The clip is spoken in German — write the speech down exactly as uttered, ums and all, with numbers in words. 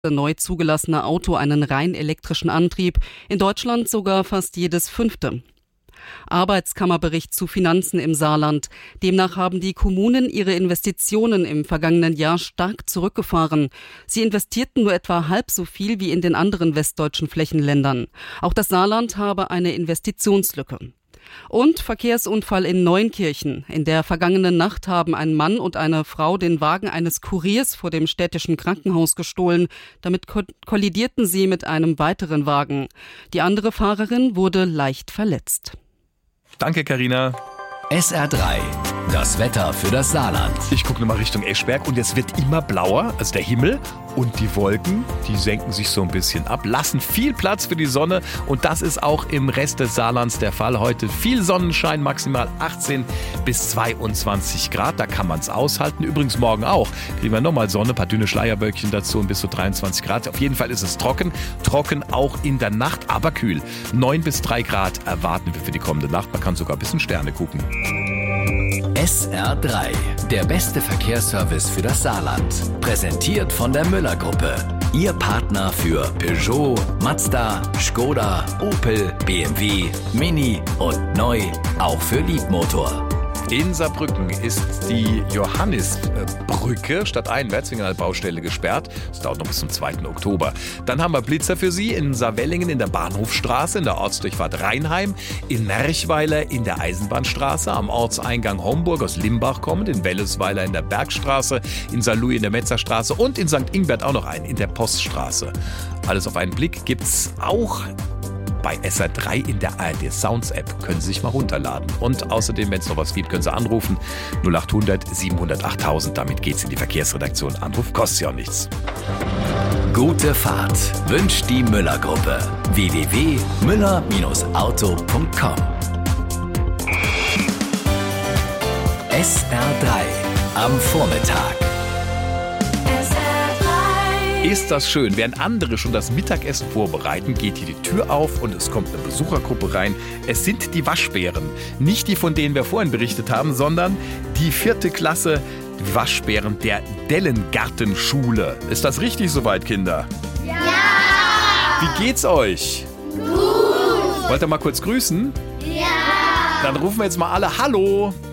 neu zugelassene Auto einen rein elektrischen Antrieb, in Deutschland sogar fast jedes fünfte. Arbeitskammerbericht zu Finanzen im Saarland. Demnach haben die Kommunen ihre Investitionen im vergangenen Jahr stark zurückgefahren. Sie investierten nur etwa halb so viel wie in den anderen westdeutschen Flächenländern. Auch das Saarland habe eine Investitionslücke. Und Verkehrsunfall in Neunkirchen. In der vergangenen Nacht haben ein Mann und eine Frau den Wagen eines Kuriers vor dem städtischen Krankenhaus gestohlen. Damit kollidierten sie mit einem weiteren Wagen. Die andere Fahrerin wurde leicht verletzt. Danke, Carina. S R drei, das Wetter für das Saarland. Ich gucke nochmal Richtung Eschberg und es wird immer blauer, also der Himmel und die Wolken, die senken sich so ein bisschen ab, lassen viel Platz für die Sonne und das ist auch im Rest des Saarlands der Fall. Heute viel Sonnenschein, maximal achtzehn bis zweiundzwanzig Grad, da kann man es aushalten. Übrigens morgen auch, kriegen wir nochmal Sonne, ein paar dünne Schleierböckchen dazu und bis zu dreiundzwanzig Grad. Auf jeden Fall ist es trocken, trocken auch in der Nacht, aber kühl. neun bis drei Grad erwarten wir für die kommende Nacht, man kann sogar ein bisschen Sterne gucken. S R drei, der beste Verkehrsservice für das Saarland. Präsentiert von der Müller-Gruppe. Ihr Partner für Peugeot, Mazda, Skoda, Opel, B M W, Mini und neu auch für Liebmotor. In Saarbrücken ist die Johannisbrücke stadteinwärts wegen einer Baustelle gesperrt. Das dauert noch bis zum zweiten Oktober. Dann haben wir Blitzer für Sie in Saarwellingen in der Bahnhofstraße, in der Ortsdurchfahrt Rheinheim, in Merchweiler in der Eisenbahnstraße, am Ortseingang Homburg aus Limbach kommend, in Wellesweiler in der Bergstraße, in Saarlouis in der Metzerstraße und in Sankt Ingbert auch noch einen, in der Poststraße. Alles auf einen Blick gibt's auch bei S R drei in der A R D Sounds App. Können Sie sich mal runterladen. Und außerdem, wenn es noch was gibt, können Sie anrufen. null acht hundert siebenhundert achttausend. Damit geht's in die Verkehrsredaktion. Anruf kostet ja auch nichts. Gute Fahrt wünscht die Müller-Gruppe. w w w punkt müller auto punkt com. S R drei am Vormittag. Ist das schön. Während andere schon das Mittagessen vorbereiten, geht hier die Tür auf und es kommt eine Besuchergruppe rein. Es sind die Waschbären. Nicht die, von denen wir vorhin berichtet haben, sondern die vierte Klasse Waschbären der Dellengartenschule. Ist das richtig soweit, Kinder? Ja! Wie geht's euch? Gut! Wollt ihr mal kurz grüßen? Ja! Dann rufen wir jetzt mal alle Hallo!